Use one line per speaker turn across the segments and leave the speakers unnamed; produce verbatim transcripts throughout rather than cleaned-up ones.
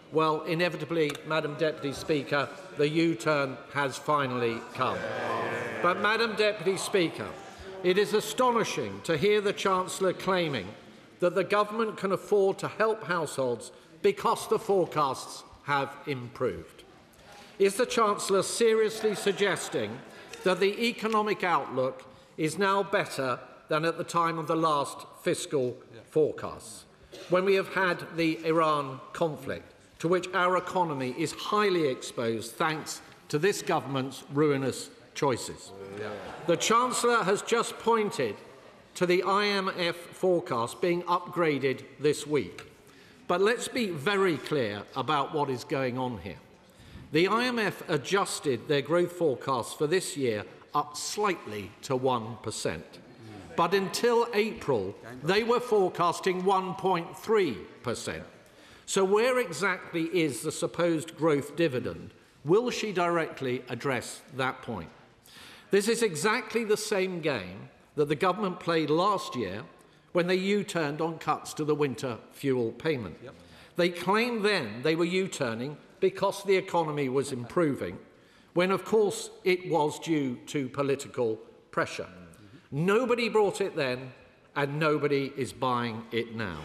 Well, inevitably, Madam Deputy Speaker, the U-turn has finally come. But, Madam Deputy Speaker, it is astonishing to hear the Chancellor claiming that the government can afford to help households because the forecasts have improved. Is the Chancellor seriously suggesting that the economic outlook is now better than at the time of the last fiscal forecasts, when we have had the Iran conflict, to which our economy is highly exposed thanks to this government's ruinous choices? Yeah. The Chancellor has just pointed to the I M F forecast being upgraded this week. But let's be very clear about what is going on here. The I M F adjusted their growth forecast for this year up slightly to one percent. But until April, they were forecasting one point three percent. So where exactly is the supposed growth dividend? Will she directly address that point? This is exactly the same game that the government played last year when they U-turned on cuts to the winter fuel payment. Yep. They claimed then they were U-turning because the economy was improving, when of course it was due to political pressure. Mm-hmm. Nobody brought it then, and nobody is buying it now.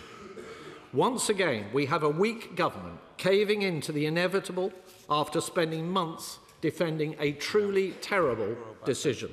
Once again, we have a weak government caving into the inevitable after spending months defending a truly terrible decision.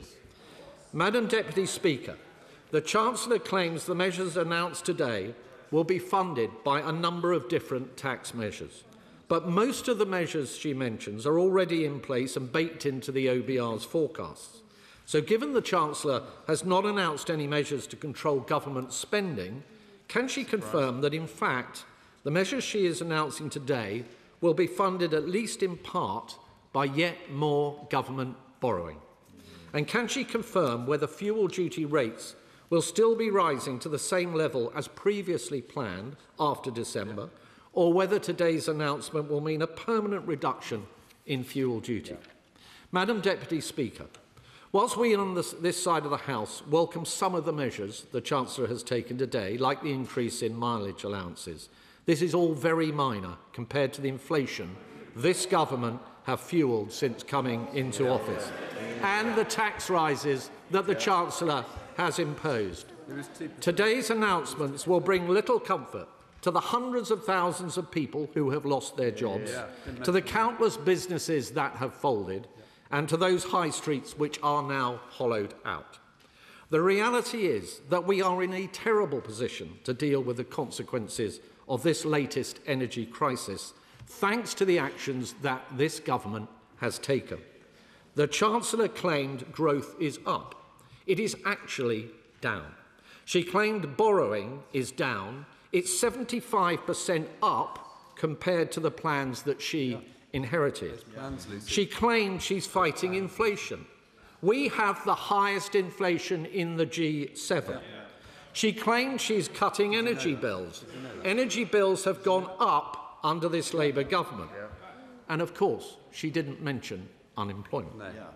Madam Deputy Speaker, the Chancellor claims the measures announced today will be funded by a number of different tax measures. But most of the measures she mentions are already in place and baked into the O B R's forecasts. So given the Chancellor has not announced any measures to control government spending, can she confirm that, in fact, the measures she is announcing today will be funded at least in part by yet more government borrowing? And can she confirm whether fuel duty rates will still be rising to the same level as previously planned after December, or whether today's announcement will mean a permanent reduction in fuel duty? Yeah. Madam Deputy Speaker, whilst we on this, this side of the House welcome some of the measures the Chancellor has taken today, like the increase in mileage allowances, this is all very minor compared to the inflation this government have fuelled since coming into yeah. office, and the tax rises that the Chancellor has imposed. Today's announcements will bring little comfort to the hundreds of thousands of people who have lost their jobs, yeah. to the countless businesses that have folded, and to those high streets which are now hollowed out. The reality is that we are in a terrible position to deal with the consequences of this latest energy crisis, thanks to the actions that this government has taken. The Chancellor claimed growth is up. It is actually down. She claimed borrowing is down. It's seventy-five percent up compared to the plans that she inherited. She claimed she's fighting inflation. We have the highest inflation in the G seven. She claimed she's cutting energy bills. Energy bills have gone up under this Labour government. And of course, she didn't mention unemployment.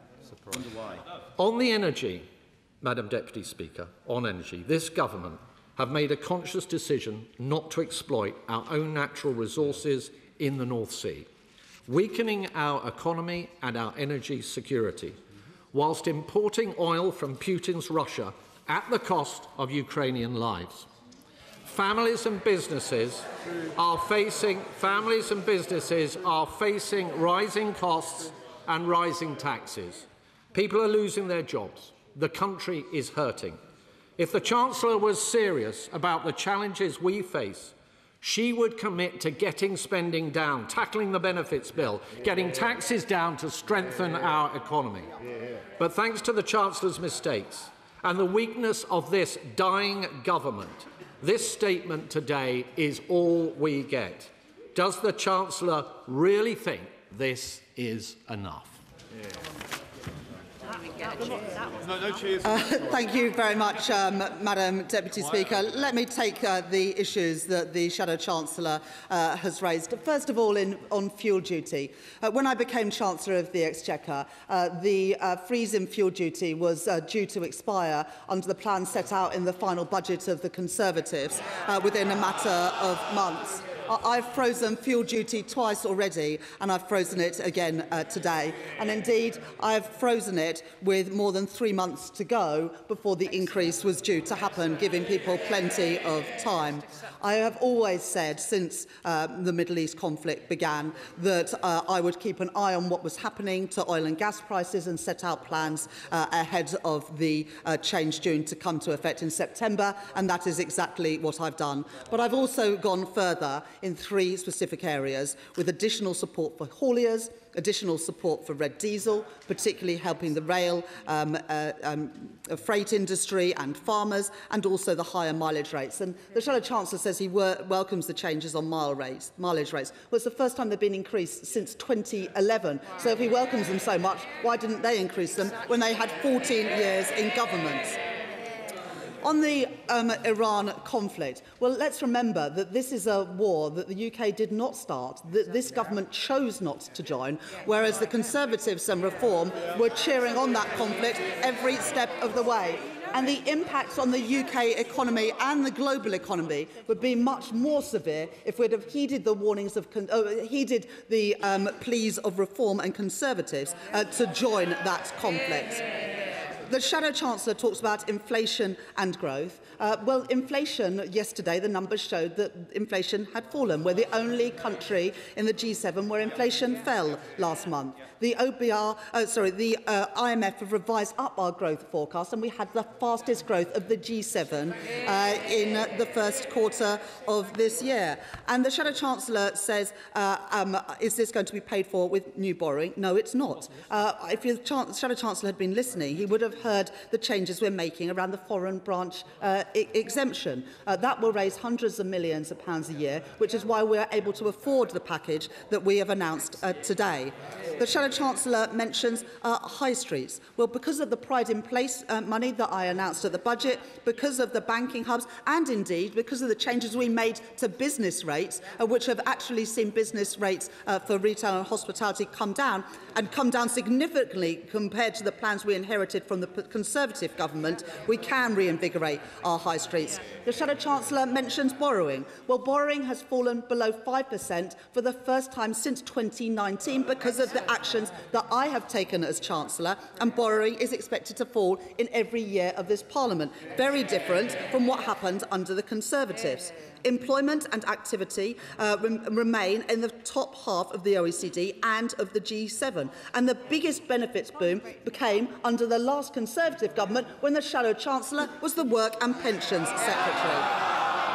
On the energy, Madam Deputy Speaker, on energy, this government have made a conscious decision not to exploit our own natural resources in the North Sea, weakening our economy and our energy security, whilst importing oil from Putin's Russia at the cost of Ukrainian lives. Families and businesses are facing families and businesses are facing rising costs and rising taxes. People are losing their jobs. The country is hurting. If the Chancellor was serious about the challenges we face, she would commit to getting spending down, tackling the benefits bill, getting taxes down to strengthen our economy. But thanks to the Chancellor's mistakes and the weakness of this dying government, this statement today is all we get. Does the Chancellor really think this is enough? Yeah.
Uh, thank you very much, um, Madam Deputy Speaker. Let me take uh, the issues that the Shadow Chancellor uh, has raised. First of all, in, on fuel duty. Uh, when I became Chancellor of the Exchequer, uh, the uh, freeze in fuel duty was uh, due to expire under the plan set out in the final budget of the Conservatives uh, within a matter of months. I I've frozen fuel duty twice already, and I've frozen it again uh, today. And indeed, I've frozen it with more than three months to go before the increase was due to happen, giving people plenty of time. I have always said, since uh, the Middle East conflict began, that uh, I would keep an eye on what was happening to oil and gas prices and set out plans uh, ahead of the uh, change due to come to effect in September, and that is exactly what I've done. But I've also gone further in three specific areas, with additional support for hauliers, additional support for red diesel, particularly helping the rail, um, uh, um, freight industry and farmers, and also the higher mileage rates. And the Shadow Chancellor says he welcomes the changes on mile rates, mileage rates. Well, it's the first time they've been increased since twenty eleven. So if he welcomes them so much, why didn't they increase them when they had fourteen years in government? On the um, Iran conflict, well, let's remember that this is a war that the U K did not start, that this government chose not to join, whereas the Conservatives and Reform were cheering on that conflict every step of the way. And the impacts on the U K economy and the global economy would be much more severe if we'd have heeded the warnings of, uh, heeded the um, pleas of Reform and Conservatives uh, to join that conflict. The Shadow Chancellor talks about inflation and growth. Uh, well, inflation, yesterday, the numbers showed that inflation had fallen. We're the only country in the G seven where inflation fell last month. The O B R, uh, sorry, the uh, I M F have revised up our growth forecast, and we had the fastest growth of the G seven uh, in uh, the first quarter of this year. And the Shadow Chancellor says, uh, um, is this going to be paid for with new borrowing? No, it's not. Uh, if the Chan Shadow Chancellor had been listening, he would have heard the changes we're making around the foreign branch uh, e exemption. Uh, that will raise hundreds of millions of pounds a year, which is why we're able to afford the package that we have announced uh, today. The Shadow Chancellor mentions uh, high streets. Well, because of the Pride in Place uh, money that I announced at the budget, because of the banking hubs, and indeed because of the changes we made to business rates, uh, which have actually seen business rates uh, for retail and hospitality come down, and come down significantly compared to the plans we inherited from the Conservative government, we can reinvigorate our high streets. The Shadow Chancellor mentions borrowing. Well, borrowing has fallen below five percent for the first time since twenty nineteen because of the actions that I have taken as Chancellor, and borrowing is expected to fall in every year of this Parliament. Very different from what happened under the Conservatives. Employment and activity uh, rem remain in the top half of the O E C D and of the G seven. And the biggest benefits boom became under the last Conservative government when the Shadow Chancellor was the Work and Pensions Secretary.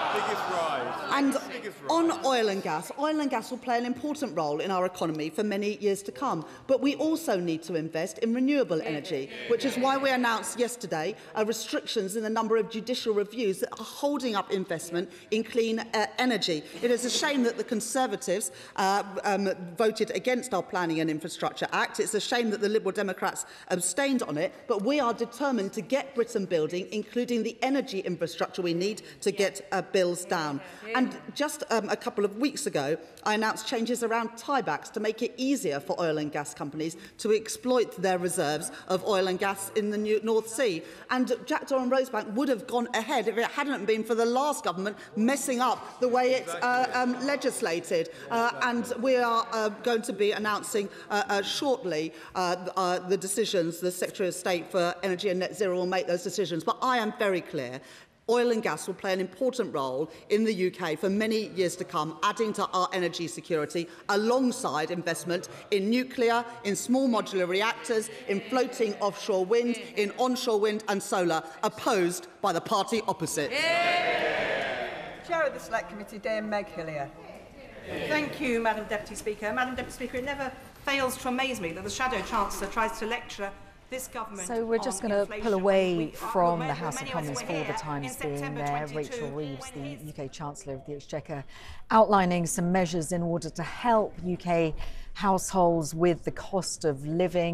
And on oil and gas, oil and gas will play an important role in our economy for many years to come. But we also need to invest in renewable energy, which is why we announced yesterday uh, restrictions in the number of judicial reviews that are holding up investment in clean uh, energy. It is a shame that the Conservatives uh, um, voted against our Planning and Infrastructure Act. It's a shame that the Liberal Democrats abstained on it. But we are determined to get Britain building, including the energy infrastructure we need to get uh, bills down. And just um, a couple of weeks ago, I announced changes around tiebacks to make it easier for oil and gas companies to exploit their reserves of oil and gas in the New North Sea. And Jackdaw and Rosebank would have gone ahead if it hadn't been for the last government messing up the way it uh, um, legislated. Uh, and we are uh, going to be announcing uh, uh, shortly uh, uh, the decisions. The Secretary of State for Energy and Net Zero will make those decisions. But I am very clear. Oil and gas will play an important role in the U K for many years to come, adding to our energy security alongside investment in nuclear, in small modular reactors, in floating offshore wind, in onshore wind and solar, opposed by the party opposite.
Yeah. Chair of the Select Committee, Dame Meg Hillier.
Thank you, Madam Deputy Speaker. Madam Deputy Speaker, it never fails to amaze me that the Shadow Chancellor tries to lecture this government.
So we're just going to pull away from the House of Commons for the Times being there. Rachel Reeves, the U K Chancellor of the Exchequer, outlining some measures in order to help U K households with the cost of living.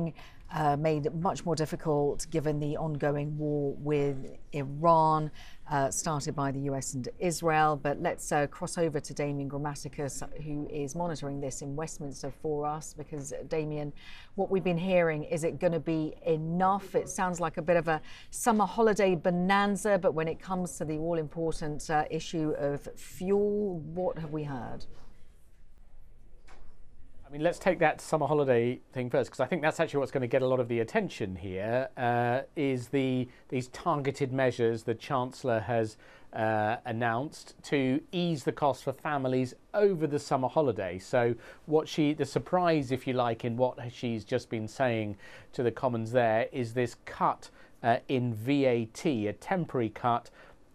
uh, made much more difficult given the ongoing war with Iran, uh, started by the U S and Israel. But let's uh, cross over to Damien Grammaticus, who is monitoring this in Westminster for us, because, Damien, what we've been hearing, is it going to be enough? It sounds like a bit of a summer holiday bonanza, but when it comes to the all-important uh, issue of fuel, what have we heard?
I mean, let's take that summer holiday thing first, because I think that's actually what's going to get a lot of the attention here, uh, is the these targeted measures the Chancellor has uh, announced to ease the cost for families over the summer holiday. So what she, the surprise, if you like, in what she's just been saying to the Commons there is this cut uh, in V A T, a temporary cut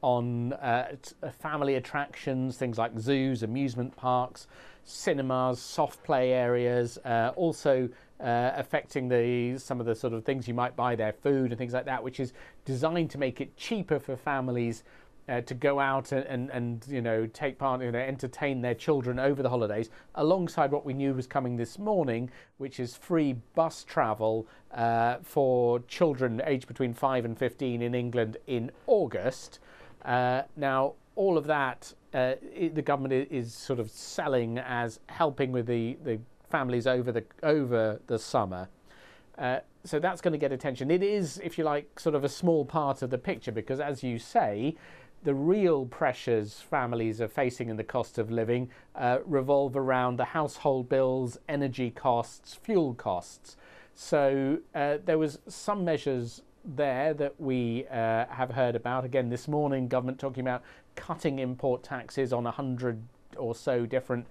on uh, family attractions, things like zoos, amusement parks, cinemas, soft play areas, uh, also uh, affecting the some of the sort of things you might buy there, food and things like that, which is designed to make it cheaper for families uh, to go out and, and, and you know take part, you know, entertain their children over the holidays, alongside what we knew was coming this morning, which is free bus travel uh, for children aged between five and fifteen in England in August. Uh, now, all of that, uh, it, the government is sort of selling as helping with the, the families over the over the summer. Uh, so that's going to get attention. It is, if you like, sort of a small part of the picture, because, as you say, the real pressures families are facing in the cost of living uh, revolve around the household bills, energy costs, fuel costs. So uh, there was some measures there that we uh, have heard about. Again, this morning, government talking about cutting import taxes on a hundred or so different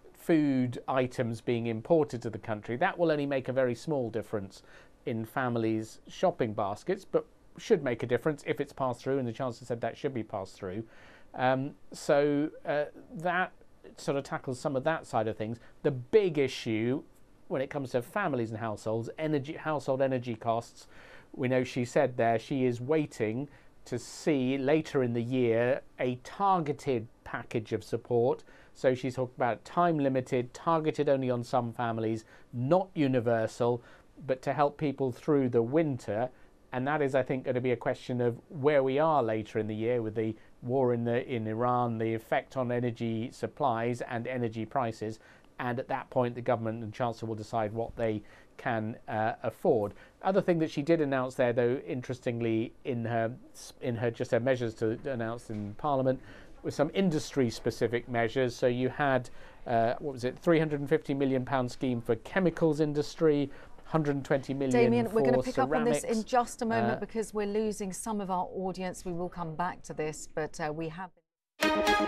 food items being imported to the country. That will only make a very small difference in families' shopping baskets, but should make a difference if it's passed through, and the Chancellor said that should be passed through. Um, so uh, that sort of tackles some of that side of things. The big issue when it comes to families and households, energy, household energy costs. We know she said there she is waiting to see later in the year a targeted package of support. So she's talking about time limited, targeted only on some families, not universal, but to help people through the winter. And that is, I think, going to be a question of where we are later in the year with the war in the in Iran, the effect on energy supplies and energy prices. And at that point, the government and Chancellor will decide what they can uh, afford. Other thing that she did announce there, though, interestingly, in her in her just her measures to announce in Parliament, with some industry-specific measures. So you had uh, what was it, three hundred fifty million pound scheme for chemicals industry, one hundred twenty million
Damien,
for
we're going to pick
ceramics.
up on this in just a moment
uh,
because we're losing some of our audience. We will come back to this, but uh, we have.